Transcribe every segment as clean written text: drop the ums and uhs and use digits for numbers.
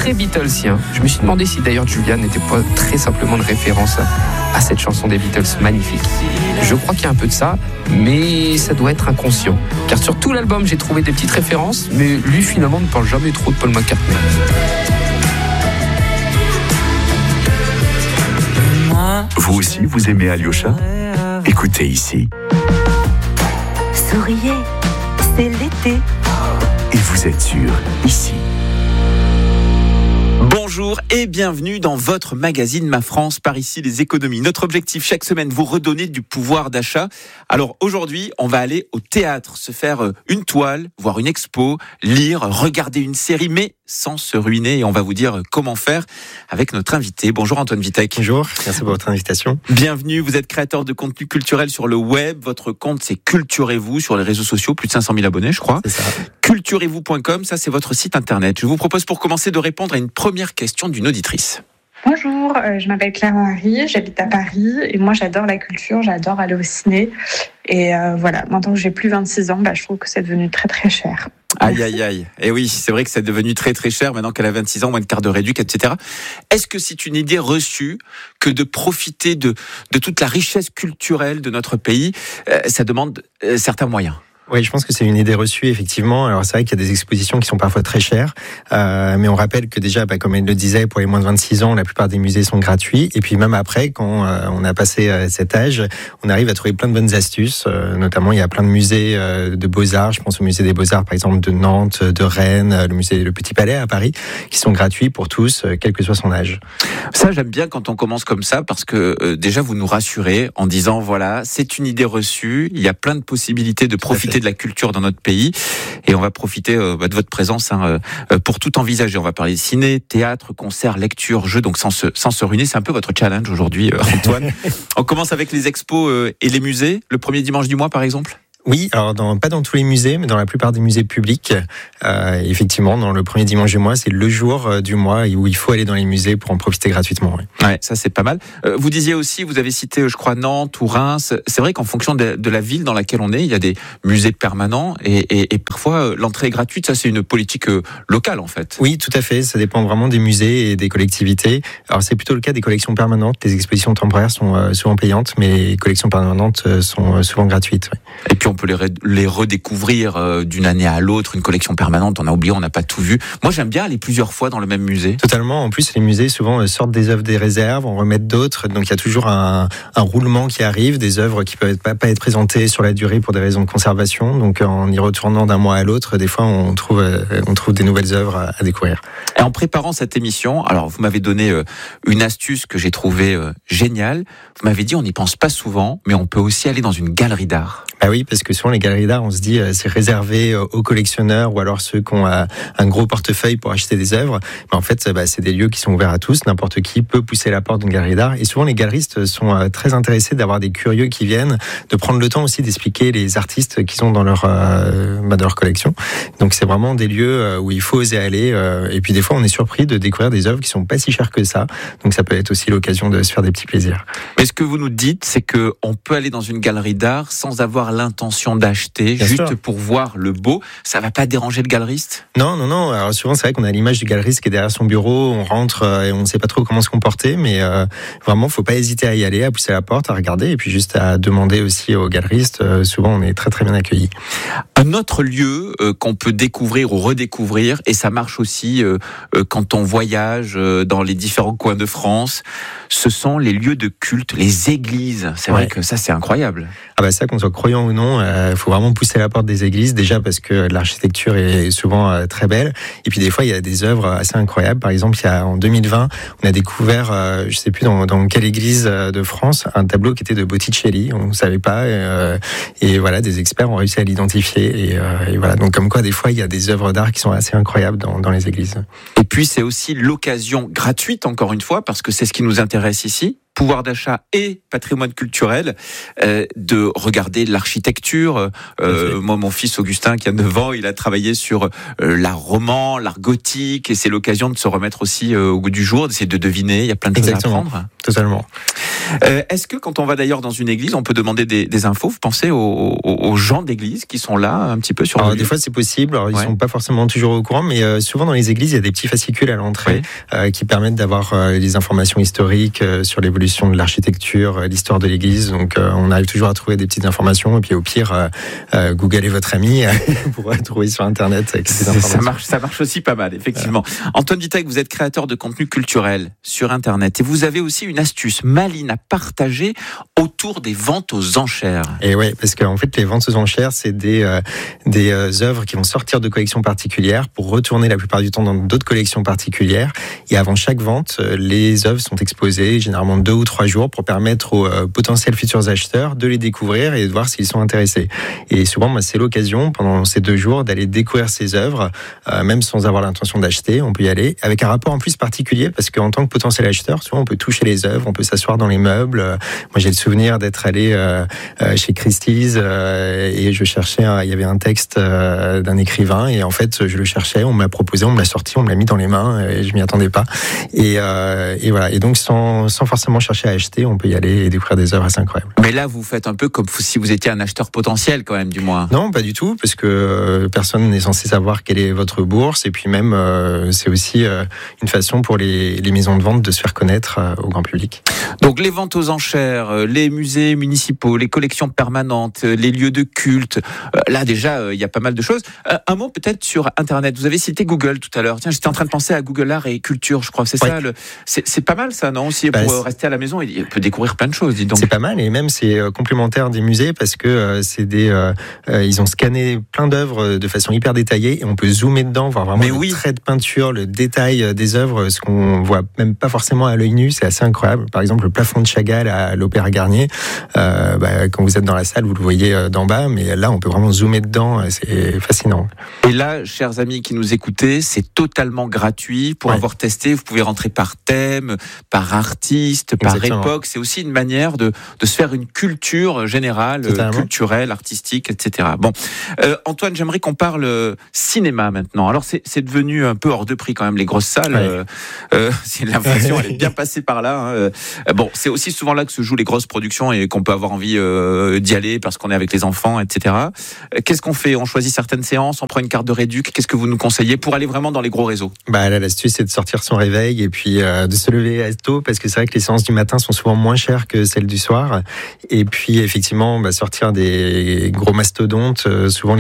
très Beatlesien. Je me suis demandé si d'ailleurs Julia n'était pas très simplement une référence à cette chanson des Beatles magnifique. Je crois qu'il y a un peu de ça, mais ça doit être inconscient. Car sur tout l'album, j'ai trouvé des petites références, mais lui finalement ne parle jamais trop de Paul McCartney. Vous aussi, vous aimez Alyosha ? Écoutez ici. Souriez, c'est l'été. Et vous êtes sûr, ici. Bonjour et bienvenue dans votre magazine Ma France, par ici les économies. Notre objectif chaque semaine, vous redonner du pouvoir d'achat. Alors aujourd'hui, on va aller au théâtre, se faire une toile, voir une expo, lire, regarder une série, mais sans se ruiner. Et on va vous dire comment faire avec notre invité. Bonjour Antoine Vitek. Bonjour, merci pour votre invitation. Bienvenue, vous êtes créateur de contenu culturel sur le web. Votre compte c'est Culturez-vous sur les réseaux sociaux, plus de 500 000 abonnés je crois. C'est ça. Culturez-vous.com, ça c'est votre site internet. Je vous propose pour commencer de répondre à une première question d'une auditrice. Bonjour, je m'appelle Claire-Marie, j'habite à Paris et moi j'adore la culture, j'adore aller au ciné. Et voilà, maintenant que j'ai plus 26 ans, je trouve que c'est devenu très très cher. Aïe aïe aïe. Et oui, c'est vrai que c'est devenu très très cher maintenant qu'elle a 26 ans, moins de carte de réduc, etc. Est-ce que c'est une idée reçue que de profiter de toute la richesse culturelle de notre pays, ça demande certains moyens? Oui, je pense que c'est une idée reçue, effectivement. Alors, c'est vrai qu'il y a des expositions qui sont parfois très chères, mais on rappelle que déjà, comme elle le disait, pour les moins de 26 ans, la plupart des musées sont gratuits. Et puis même après, quand on a passé cet âge, on arrive à trouver plein de bonnes astuces. Notamment, il y a plein de musées de Beaux-Arts. Je pense au musée des Beaux-Arts, par exemple, de Nantes, de Rennes, le Petit Palais à Paris, qui sont gratuits pour tous, quel que soit son âge. Ça, j'aime bien quand on commence comme ça, parce que déjà, vous nous rassurez en disant, voilà, c'est une idée reçue, il y a plein de possibilités de profiter de la culture dans notre pays et on va profiter de votre présence pour tout envisager. On va parler ciné, théâtre, concert, lecture, jeux, donc sans se ruiner. C'est un peu votre challenge aujourd'hui, Antoine. On commence avec les expos et les musées, le premier dimanche du mois par exemple. Oui, alors pas dans tous les musées, mais dans la plupart des musées publics. Effectivement, dans le premier dimanche du mois, c'est le jour du mois où il faut aller dans les musées pour en profiter gratuitement. Oui. Ouais, ça c'est pas mal. Vous disiez aussi, vous avez cité, je crois, Nantes ou Reims. C'est vrai qu'en fonction de la ville dans laquelle on est, il y a des musées permanents et parfois l'entrée est gratuite. Ça, c'est une politique locale en fait. Oui, tout à fait. Ça dépend vraiment des musées et des collectivités. Alors c'est plutôt le cas des collections permanentes. Les expositions temporaires sont souvent payantes, mais les collections permanentes sont souvent gratuites. Oui. Et puis on peut les redécouvrir d'une année à l'autre, une collection permanente, on a oublié, on n'a pas tout vu. Moi j'aime bien aller plusieurs fois dans le même musée. Totalement, en plus les musées souvent sortent des œuvres des réserves, en remettent d'autres, donc il y a toujours un roulement qui arrive, des œuvres qui peuvent pas être présentées sur la durée pour des raisons de conservation, donc en y retournant d'un mois à l'autre, des fois on trouve des nouvelles œuvres à découvrir. Et en préparant cette émission, alors vous m'avez donné une astuce que j'ai trouvée géniale, vous m'avez dit on n'y pense pas souvent, mais on peut aussi aller dans une galerie d'art. Ah oui, parce que souvent les galeries d'art, on se dit c'est réservé aux collectionneurs ou alors ceux qui ont un gros portefeuille pour acheter des œuvres. Mais en fait, c'est des lieux qui sont ouverts à tous. N'importe qui peut pousser la porte d'une galerie d'art. Et souvent, les galeristes sont très intéressés d'avoir des curieux qui viennent, de prendre le temps aussi d'expliquer les artistes qu'ils ont dans leur collection. Donc c'est vraiment des lieux où il faut oser aller. Et puis des fois, on est surpris de découvrir des œuvres qui sont pas si chères que ça. Donc ça peut être aussi l'occasion de se faire des petits plaisirs. Mais ce que vous nous dites, c'est que on peut aller dans une galerie d'art sans avoir l'intention d'acheter, Bien juste sûr. pour voir le beau. Ça va pas déranger le galeriste? Non. Alors souvent, c'est vrai qu'on a l'image du galeriste qui est derrière son bureau, on rentre et on ne sait pas trop comment se comporter, mais vraiment, faut pas hésiter à y aller, à pousser la porte, à regarder et puis juste à demander aussi aux galeristes. Souvent, on est très très bien accueillis. Un autre lieu qu'on peut découvrir ou redécouvrir, et ça marche aussi quand on voyage dans les différents coins de France, ce sont les lieux de culte, les églises. C'est vrai que ça, c'est incroyable. Ça, qu'on soit croyant ou non, faut vraiment pousser la porte des églises, déjà parce que l'architecture est souvent très belle, et puis des fois il y a des œuvres assez incroyables. Par exemple, en 2020, on a découvert, je sais plus dans quelle église de France, un tableau qui était de Botticelli. On ne savait pas, et voilà, des experts ont réussi à l'identifier, et voilà. Donc comme quoi, des fois, il y a des œuvres d'art qui sont assez incroyables dans les églises. Et puis c'est aussi l'occasion gratuite, encore une fois, parce que c'est ce qui nous intéresse ici, pouvoir d'achat et patrimoine culturel, de regarder l'architecture. Moi, mon fils Augustin, qui a 9 ans, il a travaillé sur l'art roman, l'art gothique, et c'est l'occasion de se remettre aussi au goût du jour, d'essayer de deviner. Il y a plein de choses à apprendre. Totalement. Est-ce que quand on va d'ailleurs dans une église, on peut demander des infos? Vous pensez aux gens d'église qui sont là un petit peu sur Alors, des fois c'est possible, alors, ils sont pas forcément toujours au courant, mais souvent dans les églises il y a des petits fascicules à l'entrée qui permettent d'avoir des informations historiques sur l'évolution de l'architecture, l'histoire de l'église, donc on arrive toujours à trouver des petites informations, et puis au pire Google est votre ami pour trouver sur internet ces informations. Ça marche aussi pas mal, effectivement. Antoine Vitech, vous êtes créateur de contenu culturel sur internet, et vous avez aussi une astuce maline à partager autour des ventes aux enchères. Et ouais, parce qu'en fait les ventes aux enchères c'est des œuvres qui vont sortir de collections particulières pour retourner la plupart du temps dans d'autres collections particulières, et avant chaque vente les œuvres sont exposées généralement 2 ou 3 jours pour permettre aux potentiels futurs acheteurs de les découvrir et de voir s'ils sont intéressés. Et souvent c'est l'occasion pendant ces 2 jours d'aller découvrir ces œuvres, même sans avoir l'intention d'acheter. On peut y aller avec un rapport en plus particulier, parce qu'en tant que potentiel acheteur, souvent on peut toucher les œuvres, on peut s'asseoir dans les meubles. Moi j'ai le souvenir d'être allé chez Christie's et je cherchais, il y avait un texte d'un écrivain, et en fait je le cherchais, on me l'a proposé, on me l'a sorti, on me l'a mis dans les mains, et je m'y attendais pas. Et voilà. Et donc sans forcément chercher à acheter, on peut y aller et découvrir des œuvres assez incroyables. Mais là vous faites un peu comme si vous étiez un acheteur potentiel quand même, du moins. Non, pas du tout, parce que personne n'est censé savoir quelle est votre bourse, et puis même c'est aussi une façon pour les maisons de vente de se faire connaître au grand public. Donc les ventes aux enchères, les musées municipaux, les collections permanentes, les lieux de culte, là déjà il y a pas mal de choses. Un mot peut-être sur internet, vous avez cité Google tout à l'heure. Tiens, j'étais en train de penser à Google Art et Culture, je crois, c'est ça c'est pas mal ça, non? Aussi pour rester à la maison, il peut découvrir plein de choses, dis donc. C'est pas mal, et même c'est complémentaire des musées, parce que c'est ils ont scanné plein d'œuvres de façon hyper détaillée, et on peut zoomer dedans, voir vraiment le trait de peinture, le détail des œuvres, ce qu'on voit même pas forcément à l'œil nu. C'est assez incroyable. Par exemple, le plafond de Chagall à l'Opéra Garnier, quand vous êtes dans la salle, vous le voyez d'en bas, mais là on peut vraiment zoomer dedans, c'est fascinant. Et là, chers amis qui nous écoutez, c'est totalement gratuit. Pour avoir testé, vous pouvez rentrer par thème, par artiste, par époque. C'est aussi une manière de se faire une culture générale, culturelle, artistique, etc. Bon, Antoine, j'aimerais qu'on parle cinéma maintenant. Alors c'est devenu un peu hors de prix quand même, les grosses salles. C'est l'impression, elle est bien passée par là. Bon, c'est aussi souvent là que se jouent les grosses productions et qu'on peut avoir envie d'y aller parce qu'on est avec les enfants, etc. Qu'est-ce qu'on fait? On choisit certaines séances, on prend une carte de réduc. Qu'est-ce que vous nous conseillez pour aller vraiment dans les gros réseaux? Là, l'astuce, c'est de sortir son réveil et puis de se lever tôt, parce que c'est vrai que les séances du matin sont souvent moins chères que celles du soir. Et puis, effectivement, sortir des gros mastodontes. Souvent,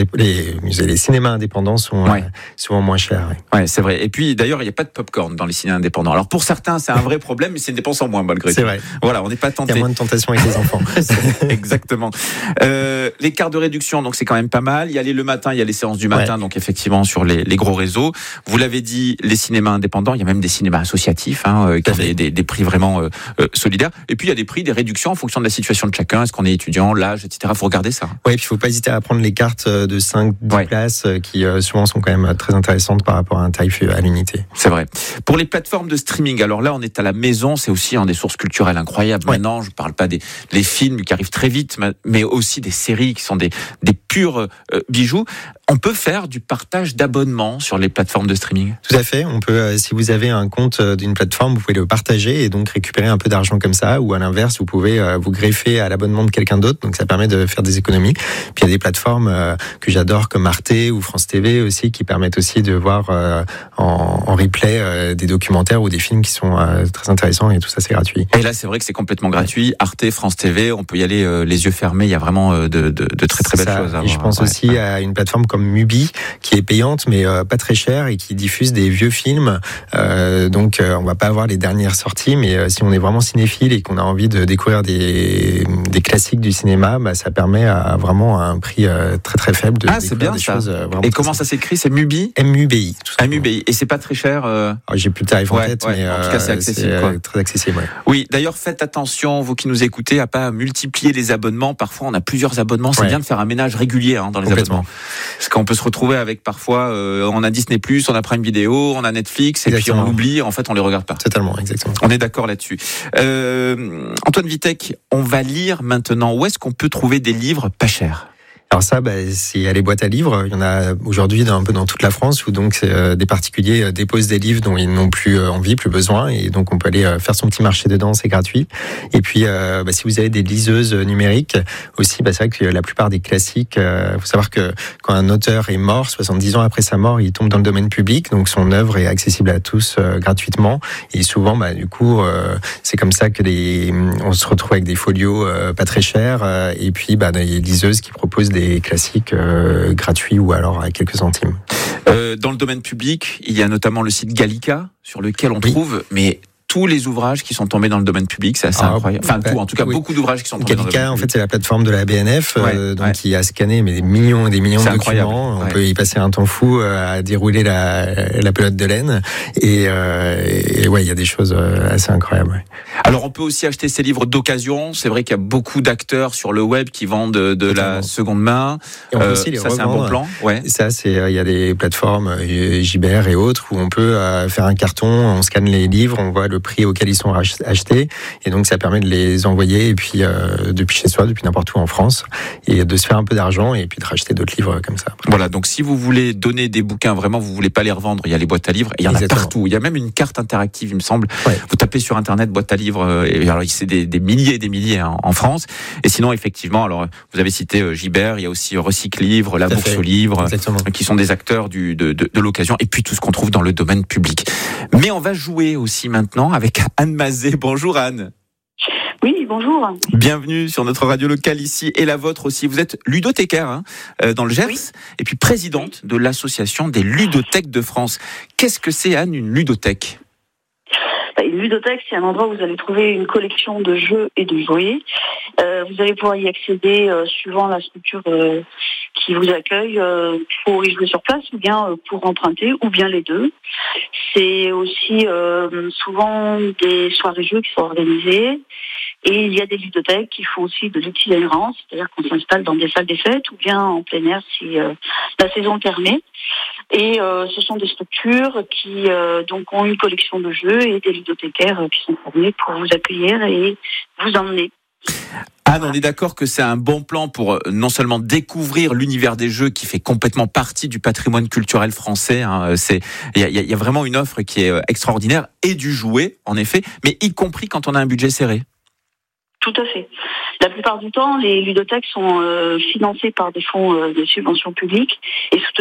les cinémas indépendants sont souvent moins chers. Ouais, c'est vrai. Et puis, d'ailleurs, il n'y a pas de popcorn dans les cinémas indépendants. Alors, pour certains, c'est un vrai problème, mais c'est une dépense en moins, malgré tout. C'est vrai. Voilà, on n'est pas tenté. Il y a moins de tentation avec les enfants. Exactement. Les cartes de réduction, donc c'est quand même pas mal. Il y a le matin, il y a les séances du matin, donc effectivement, sur les gros réseaux. Vous l'avez dit, les cinémas indépendants, il y a même des cinémas associatifs, qui ont des prix vraiment solidaires. Et puis, il y a des prix, des réductions en fonction de la situation de chacun. Est-ce qu'on est étudiant, l'âge, etc. Il faut regarder ça. Oui, et puis il ne faut pas hésiter à prendre les cartes de 5-10 places qui souvent sont quand même très intéressantes par rapport à un tarif à l'unité. C'est vrai. Pour les plateformes de streaming, alors là, on est à la maison, c'est aussi des sources culturelles incroyables. Maintenant, je ne parle pas des films qui arrivent très vite, mais aussi des séries qui sont des purs bijoux. On peut faire du partage d'abonnements sur les plateformes de streaming? Tout à fait. On peut, si vous avez un compte d'une plateforme, vous pouvez le partager et donc récupérer un peu d'argent comme ça, ou à l'inverse, vous pouvez vous greffer à l'abonnement de quelqu'un d'autre, donc ça permet de faire des économies. Puis il y a des plateformes que j'adore comme Arte ou France TV aussi, qui permettent aussi de voir en replay des documentaires ou des films qui sont très intéressants, et tout ça c'est gratuit. Et là c'est vrai que c'est complètement gratuit. Arte, France TV, on peut y aller les yeux fermés, il y a vraiment de très très belles choses à voir. Et je pense aussi à une plateforme comme Mubi, qui est payante mais pas très chère et qui diffuse des vieux films. Donc on va pas avoir les dernières sorties, mais si on est vraiment cinéphile et qu'on a envie de découvrir des classiques du cinéma, ça permet à vraiment un prix très très faible de découvrir c'est bien, des ça. choses. Et comment ça s'écrit? C'est Mubi? MUBI. MUBI. Et c'est pas très cher? J'ai plus le tarif en tête, mais en tout cas c'est accessible. Très accessible. Oui, d'ailleurs faites attention, vous qui nous écoutez, à pas multiplier les abonnements. Parfois on a plusieurs abonnements, c'est bien de faire un ménage régulier dans les abonnements. Parce qu'on peut se retrouver avec parfois, on a Disney+, on a Prime Video, on a Netflix, et puis on l'oublie, en fait on les regarde pas. Totalement, exactement. On est d'accord là-dessus. Antoine Vitech, on va lire maintenant. Où est-ce qu'on peut trouver des livres pas chers? Alors ça, il y a les boîtes à livres. Il y en a aujourd'hui un peu dans toute la France où donc des particuliers déposent des livres dont ils n'ont plus envie, plus besoin, et donc on peut aller faire son petit marché dedans, c'est gratuit. Et puis si vous avez des liseuses numériques aussi, c'est vrai que la plupart des classiques, faut savoir que quand un auteur est mort, 70 ans après sa mort, il tombe dans le domaine public, donc son œuvre est accessible à tous gratuitement. Et souvent, du coup, c'est comme ça que on se retrouve avec des folios pas très chers, et puis des liseuses qui proposent des classiques gratuits ou alors à quelques centimes. Dans le domaine public, il y a notamment le site Gallica, sur lequel on trouve tous les ouvrages qui sont tombés dans le domaine public, c'est assez incroyable. Enfin, tout, en tout cas, beaucoup d'ouvrages qui sont tombés dans le domaine public. Gallica, en fait, c'est la plateforme de la BNF, qui a scanné des millions et des millions de documents. On peut y passer un temps fou à dérouler la pelote de laine. Et il y a des choses assez incroyables. Alors, on peut aussi acheter ces livres d'occasion. C'est vrai qu'il y a beaucoup d'acteurs sur le web qui vendent de la seconde main. Et on peut aussi les ça, revendre. C'est un bon plan. Ouais. Ça, il y a des plateformes Gibert et autres où on peut faire un carton, on scanne les livres, on voit le prix auquel ils sont achetés, et donc ça permet de les envoyer et puis depuis chez soi, depuis n'importe où en France, et de se faire un peu d'argent et puis de racheter d'autres livres comme ça. Après. Voilà, donc si vous voulez donner des bouquins, vraiment vous voulez pas les revendre, il y a les boîtes à livres, et il y en a partout. Il y a même une carte interactive, il me semble. Ouais. Vous tapez sur internet boîte à livres, et alors c'est des milliers et des milliers en France. Et sinon effectivement, alors vous avez cité Gibert, il y a aussi Recycle Livre, La Bourse aux livres, qui sont des acteurs de l'occasion, et puis tout ce qu'on trouve dans le domaine public. Mais on va jouer aussi maintenant avec Anne Mazet. Bonjour Anne. Oui, bonjour. Bienvenue sur notre radio locale ici et la vôtre aussi. Vous êtes ludothécaire dans le Gers, et puis présidente de l'association des ludothèques de France. Qu'est-ce que c'est, Anne, une ludothèque ? Une ludothèque, c'est un endroit où vous allez trouver une collection de jeux et de jouets. Vous allez pouvoir y accéder suivant la structure qui vous accueille pour y jouer sur place, ou bien pour emprunter, ou bien les deux. C'est aussi souvent des soirées jeux qui sont organisées. Et il y a des ludothèques qui font aussi de l'itinérance, c'est-à-dire qu'on s'installe dans des salles des fêtes ou bien en plein air si la saison permet. Et ce sont des structures qui donc ont une collection de jeux et des ludothécaires qui sont formés pour vous accueillir et vous emmener. Anne, on est d'accord que c'est un bon plan pour non seulement découvrir l'univers des jeux qui fait complètement partie du patrimoine culturel français. Il y a vraiment une offre qui est extraordinaire, et du jouet en effet, mais y compris quand on a un budget serré. Tout à fait. La plupart du temps, les ludothèques sont financées par des fonds de subvention publique et